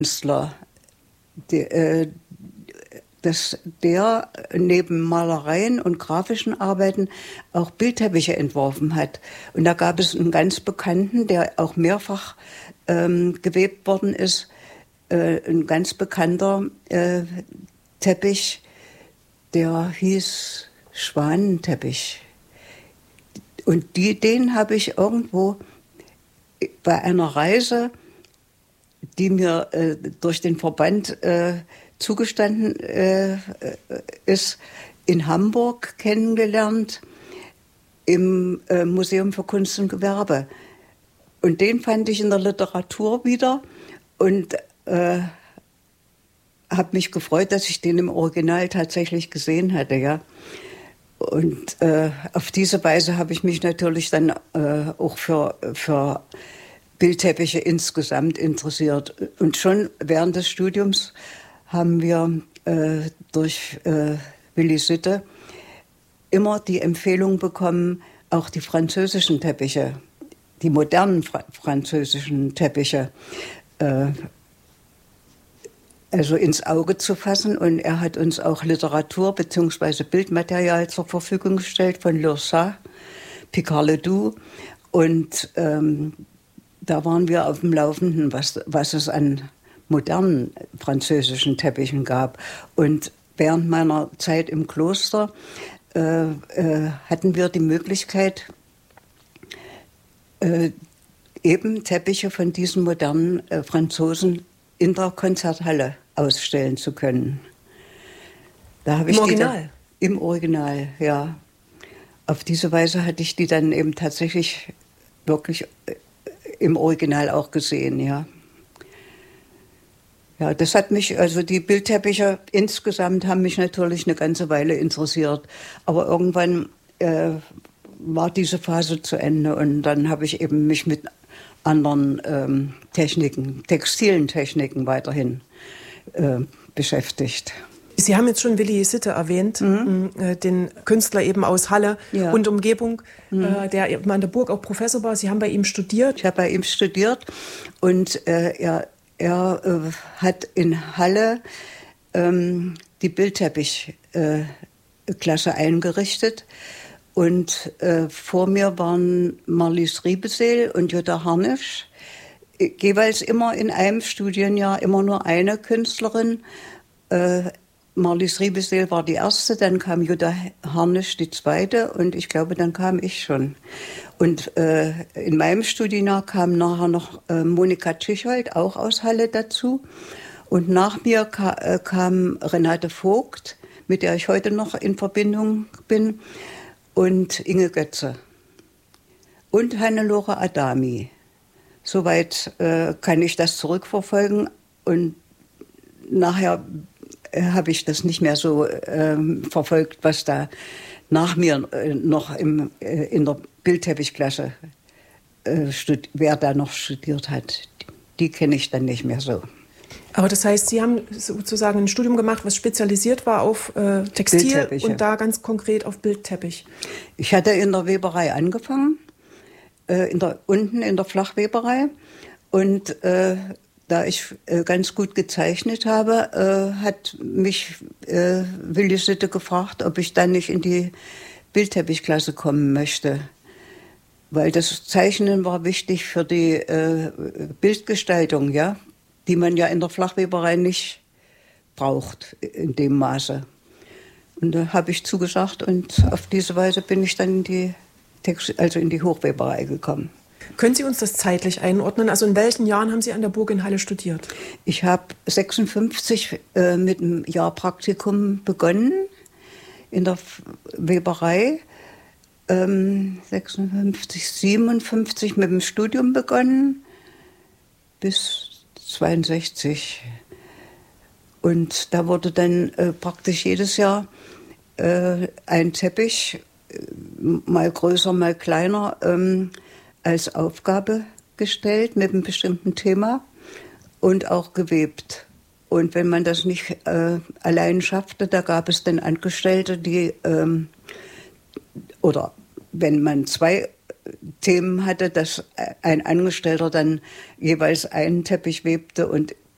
Künstler, dass der neben Malereien und grafischen Arbeiten auch Bildteppiche entworfen hat. Und da gab es einen ganz bekannten, der auch mehrfach gewebt worden ist, ein ganz bekannter Teppich, der hieß Schwanenteppich. Und den habe ich irgendwo bei einer Reise, die mir durch den Verband zugestanden ist, in Hamburg kennengelernt, im Museum für Kunst und Gewerbe. Und den fand ich in der Literatur wieder und habe mich gefreut, dass ich den im Original tatsächlich gesehen hatte, ja. Und auf diese Weise habe ich mich natürlich dann auch für Bildteppiche insgesamt interessiert. Und schon während des Studiums haben wir durch Willi Sitte immer die Empfehlung bekommen, auch die französischen Teppiche, die modernen französischen Teppiche, also ins Auge zu fassen. Und er hat uns auch Literatur bzw. Bildmaterial zur Verfügung gestellt von Leursat, Picard-Ledoux. Und da waren wir auf dem Laufenden, was es an modernen französischen Teppichen gab. Und während meiner Zeit im Kloster hatten wir die Möglichkeit, eben Teppiche von diesen modernen Franzosen in der Konzerthalle ausstellen zu können. Da habe ich Im Original? Im Original, ja. Auf diese Weise hatte ich die dann eben tatsächlich wirklich im Original auch gesehen, ja. Ja, das hat mich, also die Bildteppiche insgesamt haben mich natürlich eine ganze Weile interessiert. Aber irgendwann war diese Phase zu Ende und dann habe ich eben mich mit anderen Techniken, textilen Techniken weiterhin beschäftigt. Sie haben jetzt schon Willi Sitte erwähnt, den Künstler eben aus Halle und Umgebung, der an der Burg auch Professor war. Sie haben bei ihm studiert? Ich habe bei ihm studiert und er hat in Halle die Bildteppichklasse eingerichtet. Und vor mir waren Marlies Riebesel und Jutta Harnisch, jeweils immer in einem Studienjahr immer nur eine Künstlerin. Marlies Riebesel war die erste, dann kam Jutta Harnisch die zweite und ich glaube, dann kam ich schon. Und in meinem Studienjahr kam nachher noch Monika Tschichold, auch aus Halle, dazu. Und nach mir kam Renate Vogt, mit der ich heute noch in Verbindung bin, und Inge Götze. Und Hannelore Adami. Soweit kann ich das zurückverfolgen. Und nachher habe ich das nicht mehr so verfolgt, was da nach mir noch in der Bildteppichklasse, wer da noch studiert hat. Die kenne ich dann nicht mehr so. Aber das heißt, Sie haben sozusagen ein Studium gemacht, was spezialisiert war auf Textil und da ganz konkret auf Bildteppich. Ich hatte in der Weberei angefangen, unten in der Flachweberei. Und da ich ganz gut gezeichnet habe, hat mich Willi Sitte gefragt, ob ich dann nicht in die Bildteppichklasse kommen möchte. Weil das Zeichnen war wichtig für die Bildgestaltung, ja, die man ja in der Flachweberei nicht braucht in dem Maße. Und da habe ich zugesagt und auf diese Weise bin ich dann in die Hochweberei gekommen. Können Sie uns das zeitlich einordnen? Also in welchen Jahren haben Sie an der Burg in Halle studiert? Ich habe 1956 mit einem Jahr Praktikum begonnen in der Weberei. 56, 57 mit dem Studium begonnen bis 62. Und da wurde dann praktisch jedes Jahr ein Teppich, mal größer, mal kleiner, als Aufgabe gestellt mit einem bestimmten Thema und auch gewebt. Und wenn man das nicht allein schaffte, da gab es dann Angestellte, die, oder wenn man zwei Themen hatte, dass ein Angestellter dann jeweils einen Teppich webte und